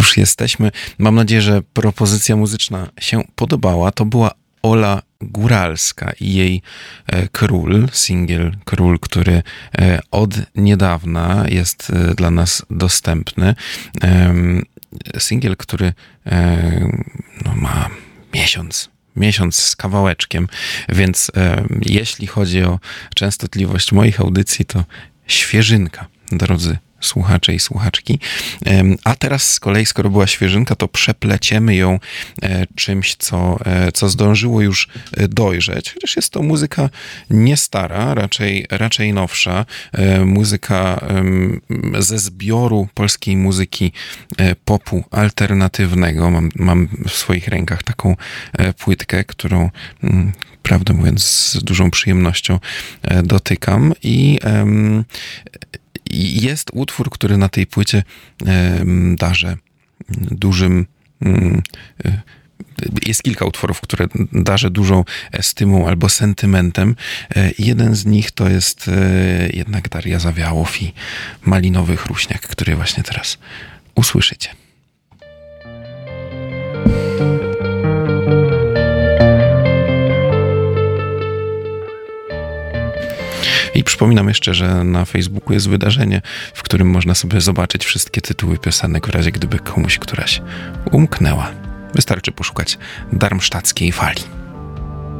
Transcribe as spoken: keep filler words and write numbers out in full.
już jesteśmy. Mam nadzieję, że propozycja muzyczna się podobała. To była Ola Góralska i jej Król, singiel Król, który od niedawna jest dla nas dostępny. Singiel, który no, ma miesiąc, miesiąc z kawałeczkiem, więc jeśli chodzi o częstotliwość moich audycji, to świeżynka, drodzy słuchacze i słuchaczki. A teraz z kolei, skoro była świeżynka, to przepleciemy ją czymś, co, co zdążyło już dojrzeć. Chociaż jest to muzyka nie stara, raczej, raczej nowsza. Muzyka ze zbioru polskiej muzyki popu alternatywnego. Mam, mam w swoich rękach taką płytkę, którą prawdę mówiąc z dużą przyjemnością dotykam i jest utwór, który na tej płycie darzę dużym... Jest kilka utworów, które darzę dużą estymą albo sentymentem. Jeden z nich to jest jednak Daria Zawiałow i Malinowy Chruśniak, który właśnie teraz usłyszycie. I przypominam jeszcze, że na Facebooku jest wydarzenie, w którym można sobie zobaczyć wszystkie tytuły piosenek, w razie gdyby komuś któraś umknęła. Wystarczy poszukać Darmstadtskiej Fali.